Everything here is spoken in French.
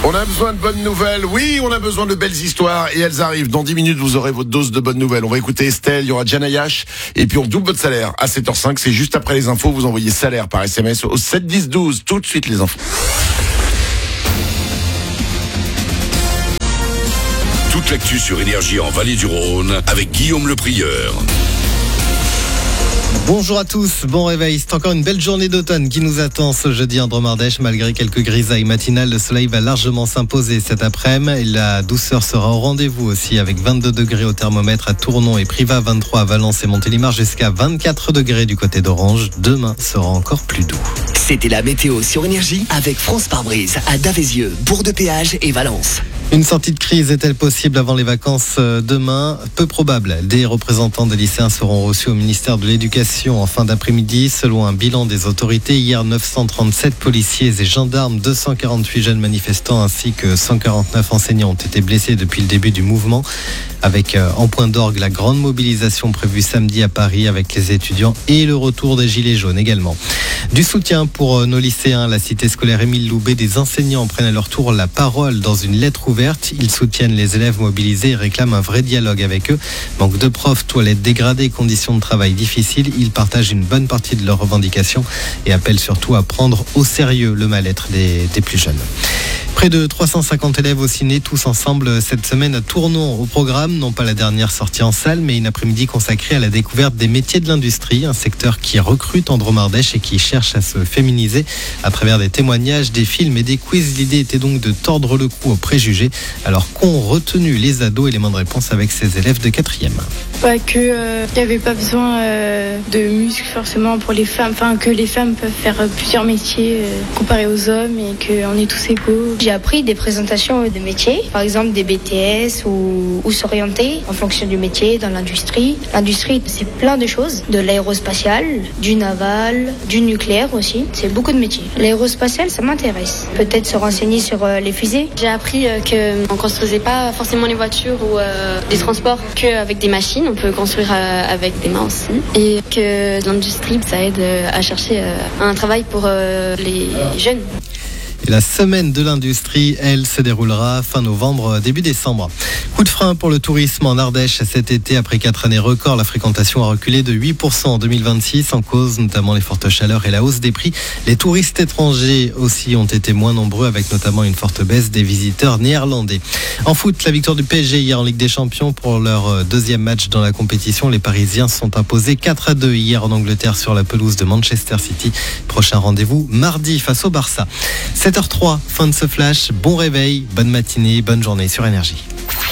On a besoin de bonnes nouvelles. Oui, on a besoin de belles histoires et elles arrivent. Dans 10 minutes, vous aurez votre dose de bonnes nouvelles. On va écouter Estelle, il y aura Janayash et puis on double votre salaire à 7h05. C'est juste après les infos. Vous envoyez salaire par SMS au 7 10 12. Tout de suite les infos. Toute l'actu sur Énergie en Vallée du Rhône avec Guillaume Le Prieur. Bonjour à tous, bon réveil. C'est encore une belle journée d'automne qui nous attend ce jeudi en Drôme-Ardèche. Malgré quelques grisailles matinales, le soleil va largement s'imposer cet après-midi. La douceur sera au rendez-vous aussi avec 22 degrés au thermomètre à Tournon et Privas, 23 à Valence et Montélimar, jusqu'à 24 degrés du côté d'Orange. Demain sera encore plus doux. C'était la météo sur Énergie avec France Pare-Brise à Davézieux, Bourg-de-Péage et Valence. Une sortie de crise est-elle possible avant les vacances demain ? Peu probable. Des représentants des lycéens seront reçus au ministère de l'Éducation en fin d'après-midi. Selon un bilan des autorités, hier 937 policiers et gendarmes, 248 jeunes manifestants ainsi que 149 enseignants ont été blessés depuis le début du mouvement. Avec en point d'orgue la grande mobilisation prévue samedi à Paris avec les étudiants et le retour des gilets jaunes également. Du soutien pour nos lycéens, la cité scolaire Émile Loubet, des enseignants prennent à leur tour la parole dans une lettre ouverte. Ils soutiennent les élèves mobilisés et réclament un vrai dialogue avec eux. Manque de profs, toilettes dégradées, conditions de travail difficiles. Ils partagent une bonne partie de leurs revendications et appellent surtout à prendre au sérieux le mal-être des plus jeunes. Près de 350 élèves au ciné, tous ensemble cette semaine à Tournon. Au programme, non pas la dernière sortie en salle, mais une après-midi consacrée à la découverte des métiers de l'industrie, un secteur qui recrute en Drôme-Ardèche et qui cherche à se féminiser à travers des témoignages, des films et des quiz. L'idée était donc de tordre le cou aux préjugés. Alors qu'ont retenu les ados? Éléments de réponse avec ces élèves de 4e. Qu'il n'y avait pas besoin de muscles forcément pour les femmes, que les femmes peuvent faire plusieurs métiers comparés aux hommes et qu'on est tous égaux. J'ai appris des présentations de métiers, par exemple des BTS ou s'orienter en fonction du métier dans l'industrie. L'industrie, c'est plein de choses, de l'aérospatial, du naval, du nucléaire aussi. C'est beaucoup de métiers. L'aérospatial, ça m'intéresse. Peut-être se renseigner sur les fusées. J'ai appris qu'on ne construisait pas forcément les voitures ou des transports qu'avec des machines. On peut construire avec des mains aussi. Et que l'industrie, ça aide à chercher un travail pour les jeunes. Et la semaine de l'industrie, elle, se déroulera fin novembre, début décembre. Coup de frein pour le tourisme en Ardèche cet été. Après 4 années records, la fréquentation a reculé de 8% en 2026, en cause notamment les fortes chaleurs et la hausse des prix. Les touristes étrangers aussi ont été moins nombreux, avec notamment une forte baisse des visiteurs néerlandais. En foot, la victoire du PSG hier en Ligue des Champions pour leur deuxième match dans la compétition. Les Parisiens sont imposés 4-2 hier en Angleterre sur la pelouse de Manchester City. Prochain rendez-vous mardi face au Barça. 7h03, fin de ce flash. Bon réveil, bonne matinée, bonne journée sur Énergie.